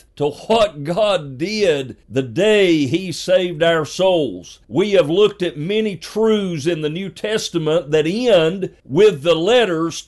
to what God did the day He saved our souls. We have looked at many truths in the New Testament that end with the letters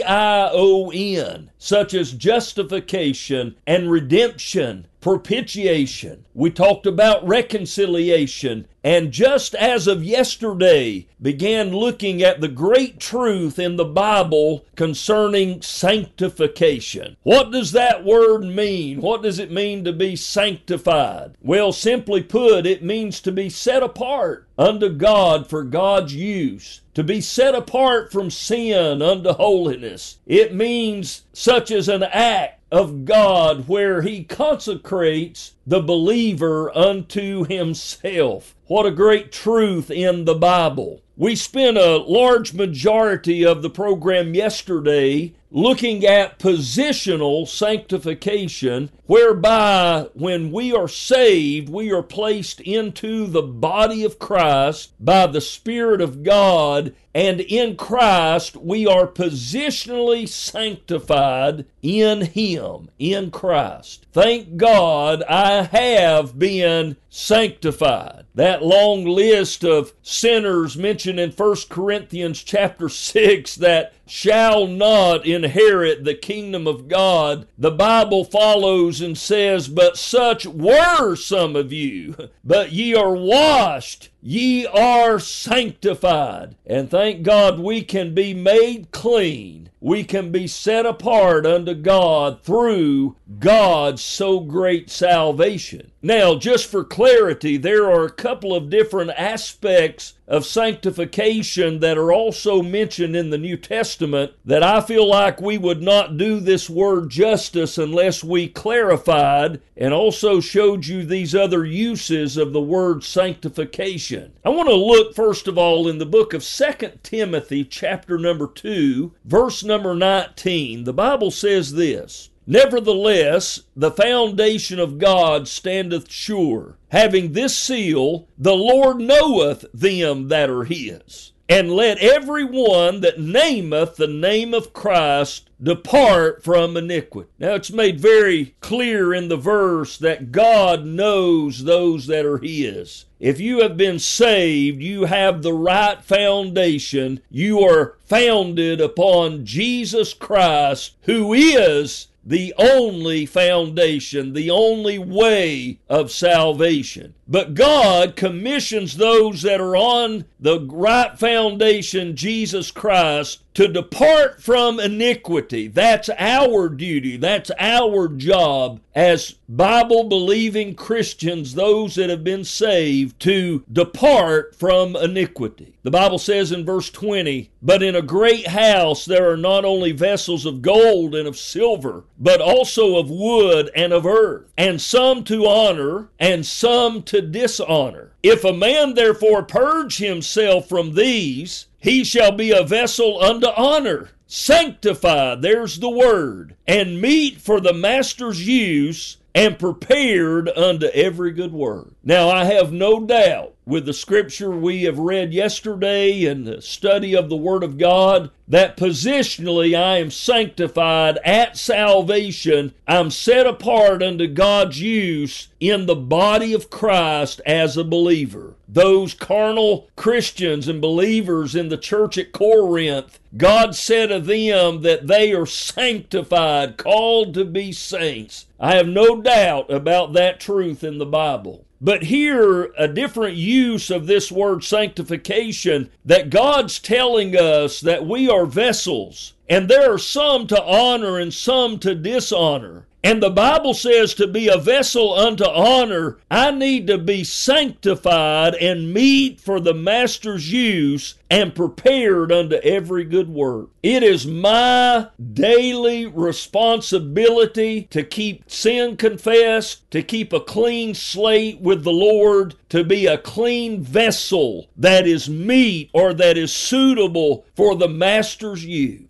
T-I-O-N, such as justification and redemption, propitiation. We talked about reconciliation, and just as of yesterday began looking at the great truth in the Bible concerning sanctification. What does that word mean? What does it mean to be sanctified? Well, simply put, it means to be set apart unto God for God's use, to be set apart from sin unto holiness. It means such as an act of God where He consecrates the believer unto Himself. What a great truth in the Bible. We spent a large majority of the program yesterday looking at positional sanctification, whereby when we are saved, we are placed into the body of Christ by the Spirit of God, and in Christ we are positionally sanctified in Him, in Christ. Thank God I have been sanctified. That long list of sinners mentioned in 1 Corinthians chapter 6 that shall not inherit the kingdom of God, the Bible follows and says, "But such were some of you, but ye are washed, ye are sanctified." And thank God we can be made clean. We can be set apart unto God through God's so great salvation. Now, just for clarity, there are a couple of different aspects of sanctification that are also mentioned in the New Testament that I feel like we would not do this word justice unless we clarified and also showed you these other uses of the word sanctification. I want to look first of all in the book of 2 Timothy chapter number 2, verse number 19. The Bible says this: "Nevertheless, the foundation of God standeth sure, having this seal, the Lord knoweth them that are His. And let every one that nameth the name of Christ depart from iniquity." Now it's made very clear in the verse that God knows those that are His. If you have been saved, you have the right foundation. You are founded upon Jesus Christ, who is the only foundation, the only way of salvation. But God commissions those that are on the right foundation, Jesus Christ, to depart from iniquity. That's our duty. That's our job as Bible-believing Christians, those that have been saved, to depart from iniquity. The Bible says in verse 20, "But in a great house there are not only vessels of gold and of silver, but also of wood and of earth, and some to honor, and some to dishonor. If a man therefore purge himself from these, he shall be a vessel unto honor, sanctified," there's the word, "and meet for the master's use, and prepared unto every good work." Now I have no doubt with the scripture we have read yesterday and the study of the Word of God that positionally I am sanctified at salvation. I'm set apart unto God's use in the body of Christ as a believer. Those carnal Christians and believers in the church at Corinth, God said of them that they are sanctified, called to be saints. I have no doubt about that truth in the Bible. But here, a different use of this word sanctification, that God's telling us that we are vessels, and there are some to honor and some to dishonor. And the Bible says to be a vessel unto honor, I need to be sanctified and meet for the master's use and prepared unto every good work. It is my daily responsibility to keep sin confessed, to keep a clean slate with the Lord, to be a clean vessel that is meet or that is suitable for the master's use.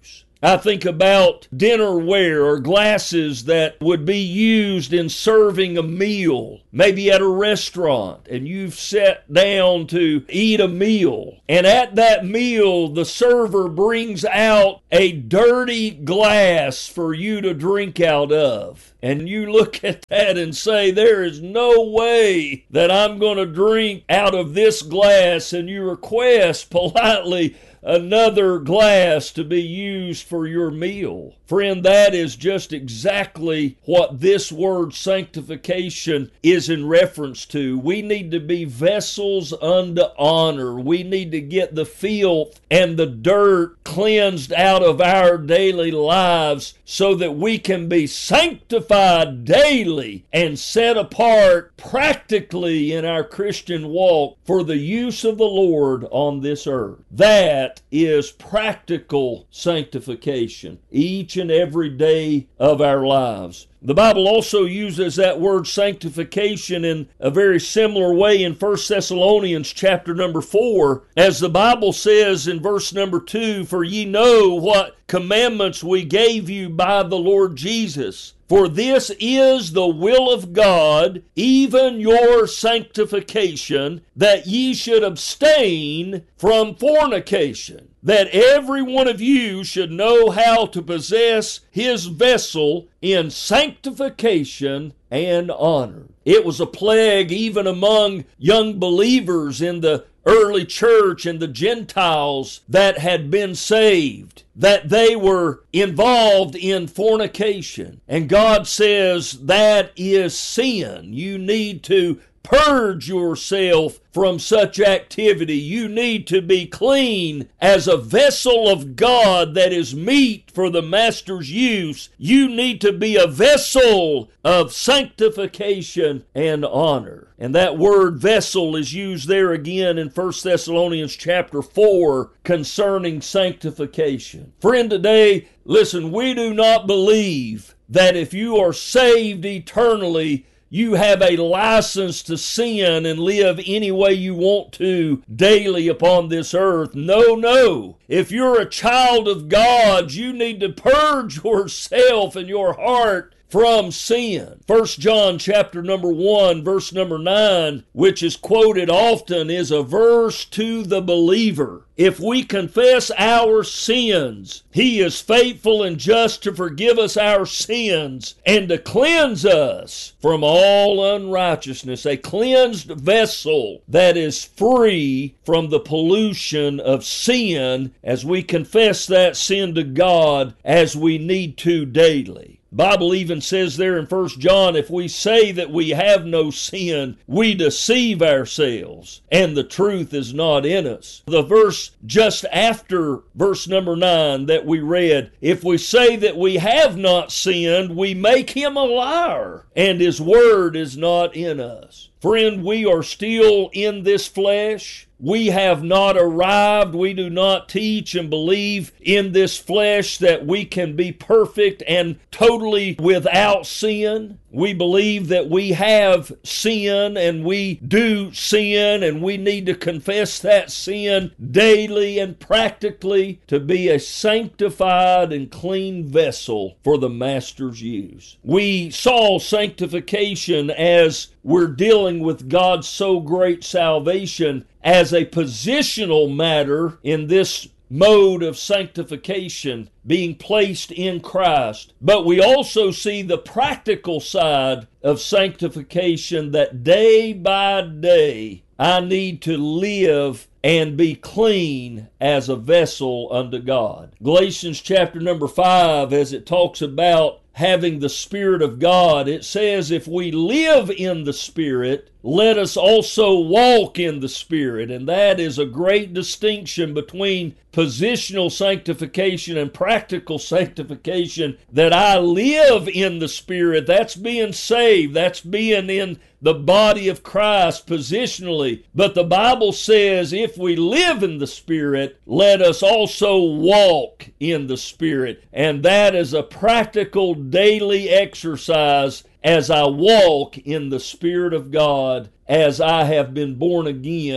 I think about dinnerware or glasses that would be used in serving a meal, maybe at a restaurant, and you've sat down to eat a meal. And at that meal, the server brings out a dirty glass for you to drink out of. And you look at that and say, there is no way that I'm going to drink out of this glass, and you request politely another glass to be used for your meal. Friend, that is just exactly what this word sanctification is in reference to. We need to be vessels unto honor. We need to get the filth and the dirt cleansed out of our daily lives so that we can be sanctified daily and set apart practically in our Christian walk for the use of the Lord on this earth. That is practical sanctification each and every day of our lives. The Bible also uses that word sanctification in a very similar way in 1 Thessalonians chapter number 4, as the Bible says in verse number 2, "For ye know what commandments we gave you by the Lord Jesus. For this is the will of God, even your sanctification, that ye should abstain from fornication, that every one of you should know how to possess his vessel in sanctification and honor." It was a plague even among young believers in the early church and the Gentiles that had been saved, that they were involved in fornication. And God says that is sin. You need to purge yourself from such activity. You need to be clean as a vessel of God that is meet for the master's use. You need to be a vessel of sanctification and honor. And that word vessel is used there again in 1 Thessalonians chapter 4 concerning sanctification. Friend, today, listen, we do not believe that if you are saved eternally, you have a license to sin and live any way you want to daily upon this earth. No, no. If you're a child of God, you need to purge yourself and your heart from sin. 1 John chapter number 1, verse number 9, which is quoted often, is a verse to the believer. If we confess our sins, he is faithful and just to forgive us our sins and to cleanse us from all unrighteousness. A cleansed vessel that is free from the pollution of sin as we confess that sin to God as we need to daily. The Bible even says there in 1 John, if we say that we have no sin, we deceive ourselves, and the truth is not in us. The verse just after verse number 9 that we read, if we say that we have not sinned, we make him a liar, and his word is not in us. Friend, we are still in this flesh. We have not arrived. We do not teach and believe in this flesh that we can be perfect and totally without sin. We believe that we have sin and we do sin, and we need to confess that sin daily and practically to be a sanctified and clean vessel for the Master's use. We saw sanctification as we're dealing with God's so great salvation as a positional matter in this mode of sanctification being placed in Christ. But we also see the practical side of sanctification, that day by day I need to live and be clean as a vessel unto God. Galatians chapter number 5, as it talks about having the Spirit of God, it says, if we live in the Spirit, let us also walk in the Spirit. And that is a great distinction between positional sanctification and practical sanctification, that I live in the Spirit. That's being saved. That's being in the body of Christ positionally. But the Bible says if we live in the Spirit, let us also walk in the Spirit. And that is a practical daily exercise as I walk in the Spirit of God, as I have been born again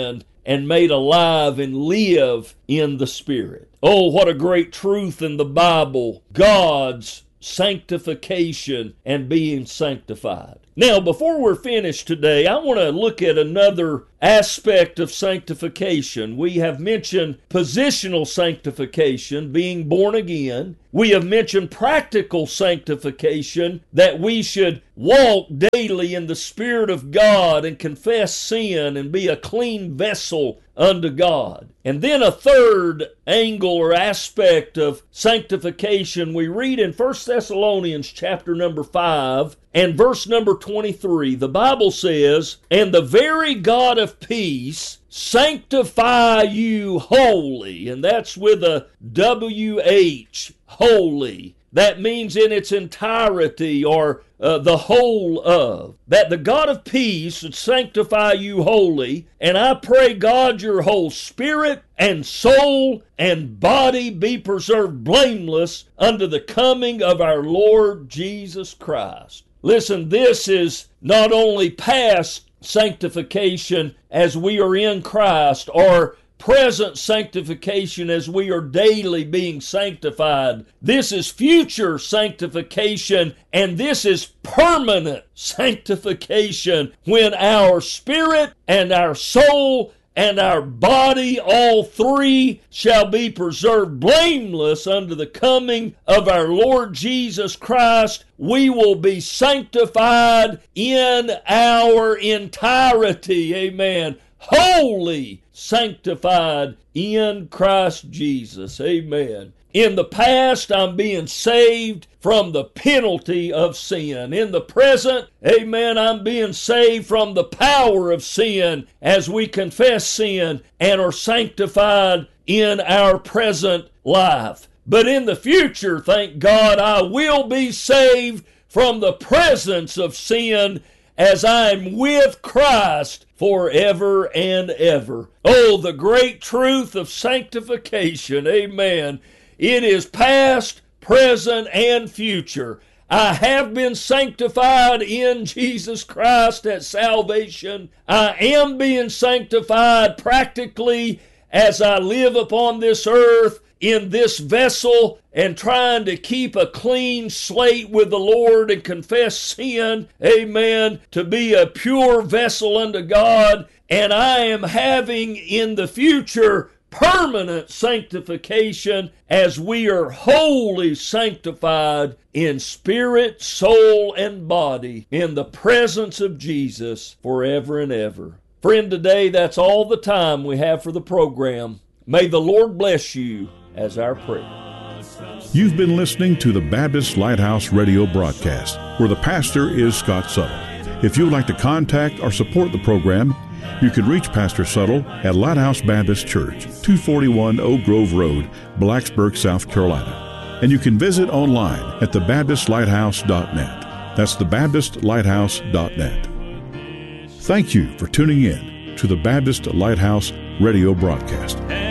and made alive and live in the Spirit. Oh, what a great truth in the Bible, God's sanctification and being sanctified. Now, before we're finished today, I want to look at another aspect of sanctification. We have mentioned positional sanctification, being born again. We have mentioned practical sanctification, that we should walk daily in the Spirit of God and confess sin and be a clean vessel unto God. And then a third angle or aspect of sanctification we read in 1 Thessalonians chapter number 5 and verse number 23. The Bible says, "And the very God of peace sanctify you wholly," and that's with a W-H, holy. That means in its entirety, or the whole of. That the God of peace would sanctify you wholly, and I pray, God, your whole spirit and soul and body be preserved blameless unto the coming of our Lord Jesus Christ. Listen, this is not only past sanctification as we are in Christ, or present sanctification as we are daily being sanctified. This is future sanctification, and this is permanent sanctification, when our spirit and our soul and our body, all three, shall be preserved blameless unto the coming of our Lord Jesus Christ. We will be sanctified in our entirety. Amen. Wholly sanctified in Christ Jesus. Amen. In the past, I'm being saved from the penalty of sin. In the present, amen, I'm being saved from the power of sin as we confess sin and are sanctified in our present life. But in the future, thank God, I will be saved from the presence of sin as I'm with Christ forever and ever. Oh, the great truth of sanctification. Amen. It is past, present, and future. I have been sanctified in Jesus Christ at salvation. I am being sanctified practically as I live upon this earth in this vessel and trying to keep a clean slate with the Lord and confess sin, amen, to be a pure vessel unto God. And I am having in the future permanent sanctification as we are wholly sanctified in spirit, soul, and body in the presence of Jesus forever and ever. Friend, today that's all the time we have for the program. May the Lord bless you as our prayer. You've been listening to the Baptist Lighthouse radio broadcast, where the pastor is Scott Suttle. If you would like to contact or support the program, you can reach Pastor Suttle at Lighthouse Baptist Church, 241 Oak Grove Road, Blacksburg, South Carolina. And you can visit online at thebaptistlighthouse.net. That's thebaptistlighthouse.net. Thank you for tuning in to the Baptist Lighthouse radio broadcast.